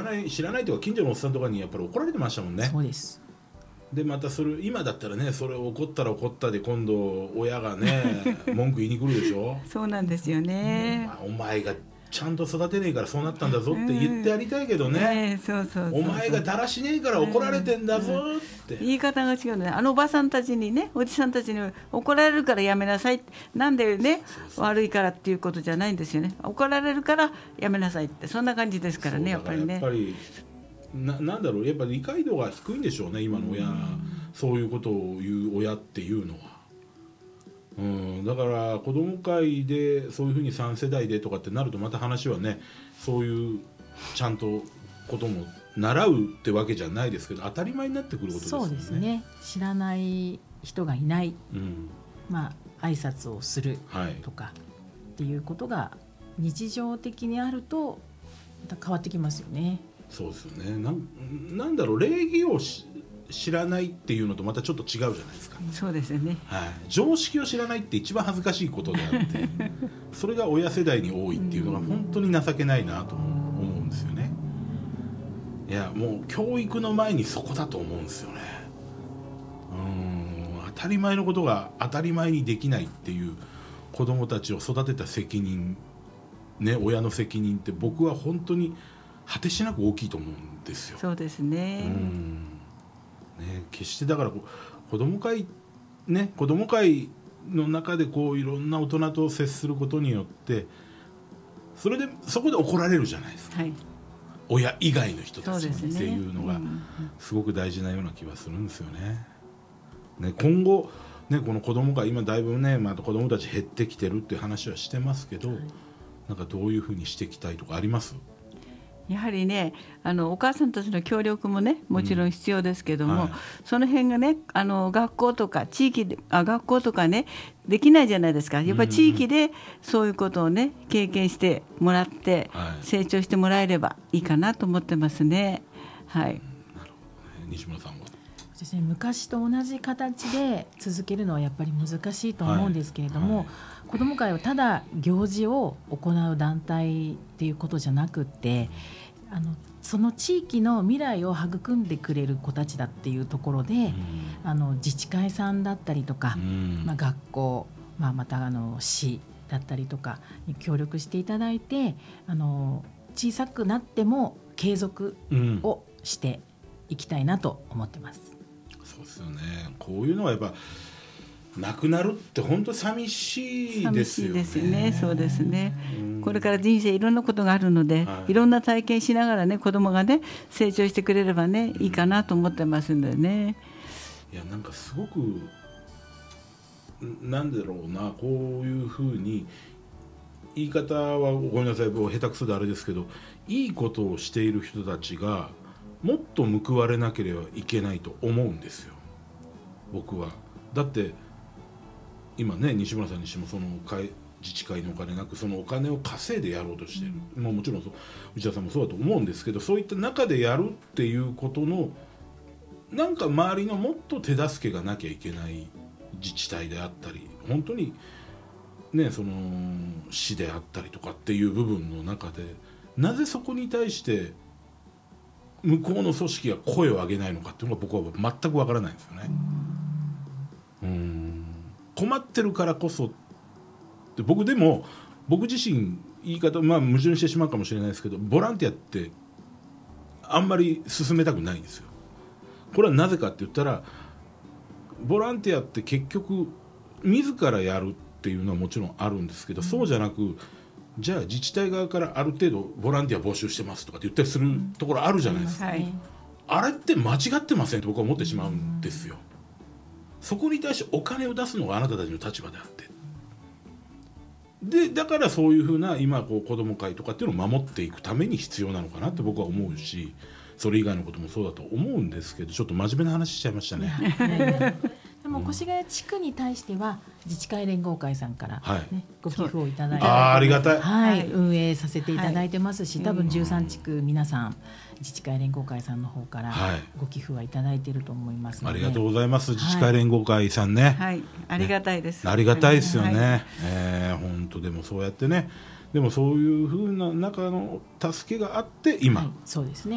ないとか近所のおっさんとかにやっぱり怒られてましたもんね。 そうです。 でまたそれ今だったらね、それを怒ったら怒ったで今度親がね文句言いに来るでしょ。 そうなんですよね。 お前がちゃんと育てねえからそうなったんだぞって言ってやりたいけどね、 そうお前がだらしねえから怒られてんだぞって、 言い方が違うね。おばさんたちにね、おじさんたちに怒られるからやめなさい、なんでね悪いからっていうことじゃないんですよね。怒られるからやめなさいって、そんな感じですからね。やっぱりね、 やっぱりなんだろう、やっぱり理解度が低いんでしょうね今の親、そういうことを言う親っていうのは。だから子ども会でそういうふうに3世代でとかってなるとまた話はね、そういうちゃんとことも習うってわけじゃないですけど当たり前になってくることですよね。 そうですね。知らない人がいない、挨拶をするとかっていうことが日常的にあるとまた変わってきますよね。 そうですよね。なんだろう、礼儀を知らないっていうのとまたちょっと違うじゃないですか。 そうですよね、 常識を知らないって一番恥ずかしいことであってそれが親世代に多いっていうのが本当に情けないなと思うんですよね。いやもう教育の前にそこだと思うんですよね。当たり前のことが当たり前にできないっていう子どもたちを育てた責任ね、親の責任って僕は本当に果てしなく大きいと思うんですよ。 そうですね。 決してだから子ども会の中でこういろんな大人と接することによってそこで怒られるじゃないですか、親以外の人たちにっていうのがすごく大事なような気はするんですよね。今後ね、この子ども会今だいぶね、子どもたち減ってきてるっていう話はしてますけど、なんかどういうふうにしていきたいとかあります？ やはりね、お母さんたちの協力もねもちろん必要ですけども、その辺がね学校とか地域で学校とかねできないじゃないですか。やっぱり地域でそういうことをね経験してもらって、成長してもらえればいいかなと思ってますね。なるほどね。 西村さんはですね、昔と同じ形で続けるのはやっぱり難しいと思うんですけれども、子ども会はただ行事を行う団体っていうことじゃなくってその地域の未来を育んでくれる子たちだっていうところで、自治会さんだったりとか、学校、また市だったりとかに協力していただいて小さくなっても継続をしていきたいなと思ってます。 そうですよね。こういうのはやっぱなくなるって本当に寂しいですよね。 寂しいですね。そうですね。これから人生いろんなことがあるので、いろんな体験しながらね子供がね成長してくれればねいいかなと思ってますんでね。 いやなんかすごくなんだろうな、こういうふうに言い方はごめんなさい、下手くそであれですけど、いいことをしている人たちがもっと報われなければいけないと思うんですよ僕は。だって今ね西村さんにしてもその自治会のお金なくそのお金を稼いでやろうとしている、もちろん内田さんもそうだと思うんですけど、そういった中でやるっていうことのなんか周りのもっと手助けがなきゃいけない自治体であったり本当にねその市であったりとかっていう部分の中でなぜそこに対して向こうの組織が声を上げないのかっていうのが僕は全くわからないんですよね。困ってるからこそって僕自身言い方矛盾してしまうかもしれないですけど、ボランティアってあんまり進めたくないんですよ。これはなぜかって言ったらボランティアって結局自らやるっていうのはもちろんあるんですけど、そうじゃなくじゃあ自治体側からある程度ボランティア募集してますとかって言ったりするところあるじゃないですか、あれって間違ってませんって僕は思ってしまうんですよ。そこに対してお金を出すのがあなたたちの立場であってでだからそういうふうな今子ども会とかっていうのを守っていくために必要なのかなって僕は思うし、それ以外のこともそうだと思うんですけど、ちょっと真面目な話しちゃいましたね。 でも越谷地区に対しては自治会連合会さんから、ご寄付をいただいて、 ありがたい、 運営させていただいてますし、多分13地区皆さん自治会連合会さんの方からご寄付はいただいていると思いますので、 ありがとうございます。自治会連合会さんね、 ありがたいです。 ありがたいですよね、本当でもそうやってね、でもそういう風な中の助けがあって今、 そうですね、